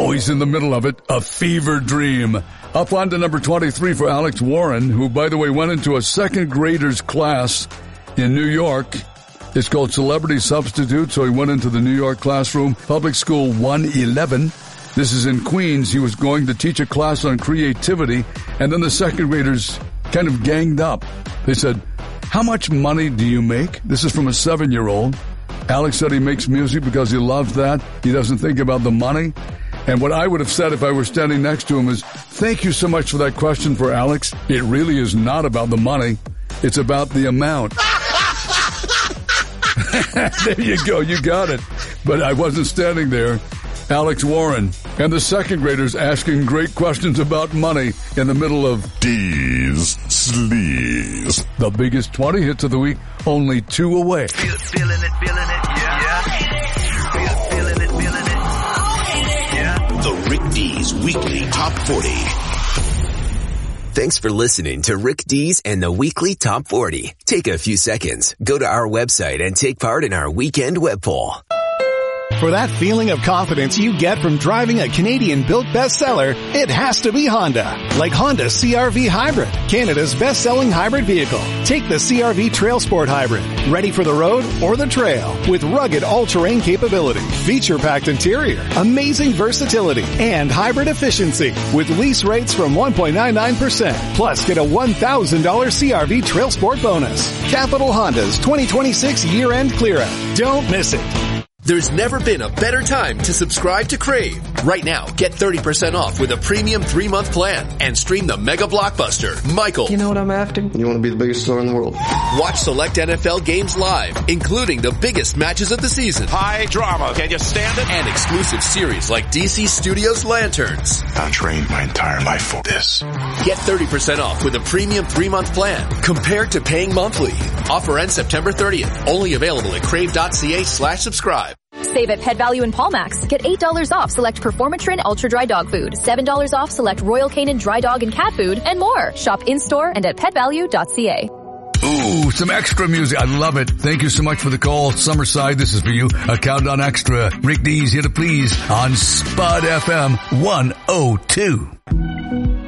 he's in the middle of it. A fever dream. Up on to number 23 for Alex Warren, who, by the way, went into a second grader's class in New York. It's called Celebrity Substitute, so he went into the New York classroom, Public School 111. This is in Queens. He was going to teach a class on creativity, and then the second graders kind of ganged up. They said, "How much money do you make?" This is from a 7-year-old. Alex said he makes music because he loves that. He doesn't think about the money. And what I would have said if I were standing next to him is, "Thank you so much for that question for Alex. It really is not about the money. It's about the amount." There you go. You got it. But I wasn't standing there. Alex Warren and the second graders asking great questions about money in the middle of D's Sleaze. The biggest 20 hits of the week, only 2 away. Feeling it, yeah. Feeling it, yeah. The Rick D's Weekly Top 40. Thanks for listening to Rick D's and the Weekly Top 40. Take a few seconds, go to our website and take part in our weekend web poll. For that feeling of confidence you get from driving a Canadian-built bestseller, it has to be Honda. Like Honda CR-V Hybrid, Canada's best-selling hybrid vehicle. Take the CR-V Trail Sport Hybrid, ready for the road or the trail, with rugged all-terrain capability, feature-packed interior, amazing versatility, and hybrid efficiency, with lease rates from 1.99%. Plus, get a $1,000 CR-V Trail Sport bonus. Capital Honda's 2026 year-end clear-out. Don't miss it. There's never been a better time to subscribe to Crave. Right now, get 30% off with a premium 3-month plan and stream the mega blockbuster, Michael. You know what I'm after? You want to be the biggest star in the world. Watch select NFL games live, including the biggest matches of the season. High drama. Can you stand it? And exclusive series like DC Studios Lanterns. I trained my entire life for this. Get 30% off with a premium 3-month plan compared to paying monthly. Offer ends September 30th. Only available at crave.ca/subscribe. Save at Pet Value in Palmax. Get $8 off select Performatrin Ultra Dry Dog Food, $7 off select Royal Canin Dry Dog and Cat Food, and more. Shop in-store and at petvalue.ca. Ooh, some extra music. I love it. Thank you so much for the call. Summerside, this is for you. A Countdown Extra. Rick D's here to please on Spud FM 102.